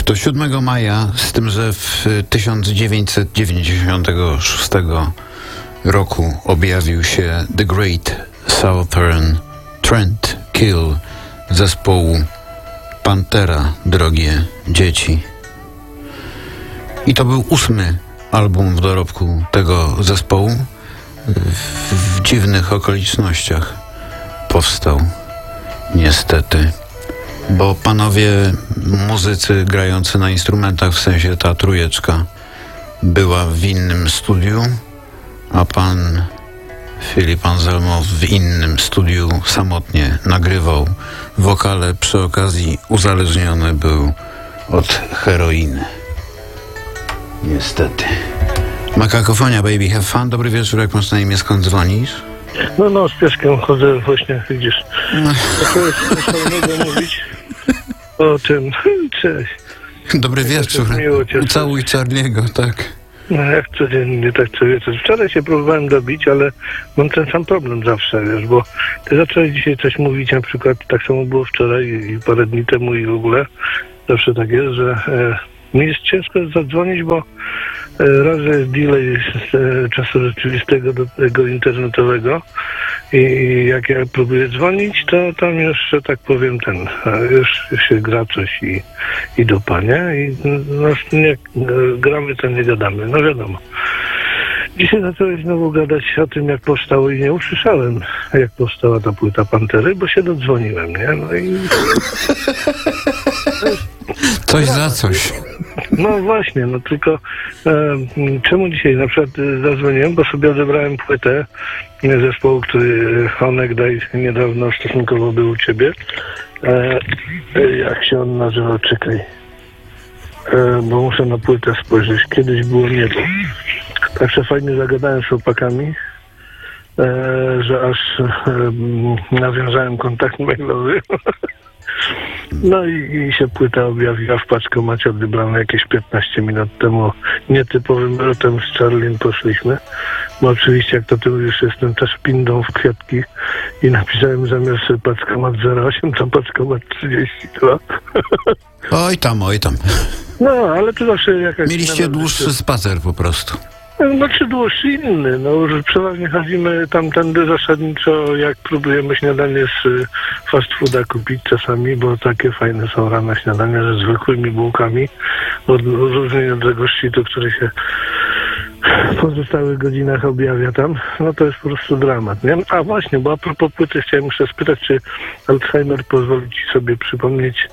To 7 maja, z tym, że w 1996 roku objawił się The Great Southern Trend Kill zespołu Pantera, drogie dzieci. I to był 8. album w dorobku tego zespołu. W dziwnych okolicznościach powstał, niestety. Bo panowie muzycy grający na instrumentach, w sensie ta trójeczka, była w innym studiu, a pan Filip Anselmo w innym studiu samotnie nagrywał wokale. Przy okazji uzależniony był od heroiny. Niestety. Makakofonia, baby, have fun. Dobry wieczór, jak masz na imię, skąd dzwonisz? No, z pieskiem chodzę właśnie, widzisz. Zacząłeś szalonego mówić o tym. Cześć. Dobry wieczór. Ucałuj Charliego, tak. No, jak codziennie, tak co wieczór. Wczoraj się próbowałem dobić, ale mam ten sam problem zawsze, wiesz, bo ty zacząłeś dzisiaj coś mówić, na przykład tak samo było wczoraj i parę dni temu i w ogóle. Zawsze tak jest, że mi jest ciężko zadzwonić, bo raz, że jest delay z czasu rzeczywistego do tego internetowego i jak ja próbuję dzwonić, to tam już, że tak powiem, już się gra coś i dupa, nie? I no, nie gramy, to nie gadamy, no wiadomo. Dzisiaj zacząłeś znowu gadać o tym, jak powstało i nie usłyszałem, jak powstała ta płyta Pantery, bo się dodzwoniłem, nie? No i... Coś za coś. No właśnie, no tylko czemu dzisiaj na przykład zadzwoniłem, bo sobie odebrałem płytę zespołu, który onegdaj niedawno stosunkowo był u ciebie. Jak się on nazywał? Czekaj. Bo muszę na płytę spojrzeć. Kiedyś było niebo. Także fajnie zagadałem z chłopakami, że aż nawiązałem kontakt mailowy. No i się płyta objawiła w paczkomacie, odebrano jakieś 15 minut temu. Nietypowym lotem z Charliem poszliśmy. Bo oczywiście, jak to ty już jestem też pindą w kwiatki i napisałem zamiast paczkomat 08, to paczkomat 32. Oj tam. No, ale to zawsze jakaś... Mieliście dłuższy spacer po prostu. Znaczy dłuższy inny, no już przeważnie chodzimy tamtędy zasadniczo, jak próbujemy śniadanie z fast fooda kupić czasami, bo takie fajne są rane śniadania ze zwykłymi bułkami, różnie od tego szczytu, który się w pozostałych godzinach objawia tam, no to jest po prostu dramat, nie? A właśnie, bo a propos płyty chciałem jeszcze spytać, czy Alzheimer pozwoli ci sobie przypomnieć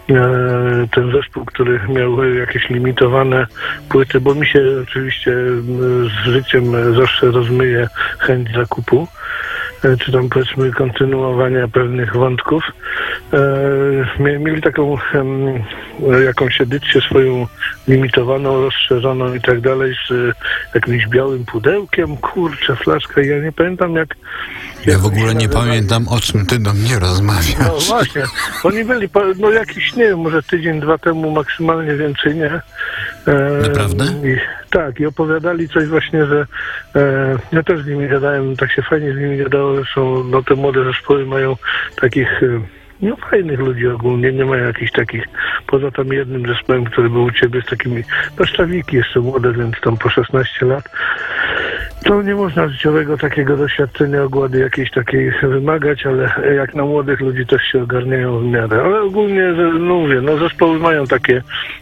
ten zespół, który miał jakieś limitowane płyty, bo mi się oczywiście z życiem zawsze rozmyje chęć zakupu, czy tam powiedzmy kontynuowania pewnych wątków. Mieli taką jakąś edycję swoją limitowaną, rozszerzoną i tak dalej z jakimś białym pudełkiem, kurczę, flaszka. Ja nie pamiętam jak ja w ogóle nie pamiętam, o czym ty do mnie rozmawiasz. No właśnie, oni byli, no jakiś, nie wiem, może tydzień, dwa temu, maksymalnie więcej, nie? Naprawdę? Tak, i opowiadali coś właśnie, że ja też z nimi gadałem, tak się fajnie z nimi gadało, zresztą no te młode zespoły mają takich no fajnych ludzi ogólnie, nie mają jakichś takich, poza tam jednym zespołem, który był u ciebie z takimi, no szczawiki jeszcze młode, więc tam po 16 lat. To nie można życiowego takiego doświadczenia, ogłady jakiejś takiej wymagać, ale jak na młodych ludzi też się ogarniają w miarę. Ale ogólnie, no mówię, no zespoły mają takie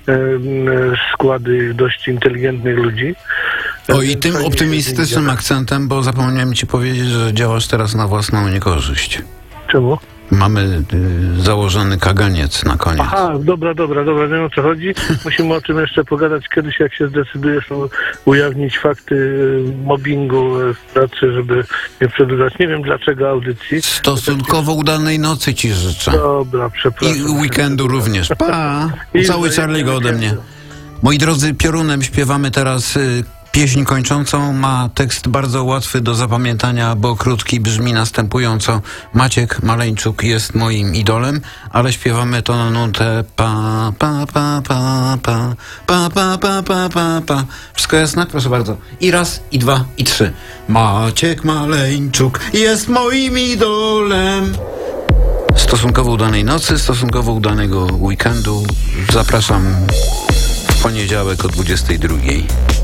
składy dość inteligentnych ludzi. O i tym optymistycznym akcentem, bo zapomniałem ci powiedzieć, że działasz teraz na własną niekorzyść. Czemu? Mamy założony kaganiec na koniec. Aha, dobra, nie wiem o co chodzi. Musimy o tym jeszcze pogadać kiedyś, jak się zdecydujesz ujawnić fakty mobbingu w pracy, żeby nie przedłużać. Nie wiem dlaczego audycji. Stosunkowo udanej nocy ci życzę. Dobra, przepraszam. I weekendu również. Pa! Cały Charliego ode mnie. Moi drodzy, piorunem śpiewamy teraz pieśń kończącą. Ma tekst bardzo łatwy do zapamiętania, bo krótki, brzmi następująco. Maciek Maleńczuk jest moim idolem, ale śpiewamy to na nutę pa, pa, pa, pa, pa, pa, pa, pa, pa, pa, pa. Wszystko jasne? Proszę bardzo. I raz, i dwa, i trzy. Maciek Maleńczuk jest moim idolem. stosunkowo udanej nocy, stosunkowo udanego weekendu. Zapraszam w poniedziałek o 22:00.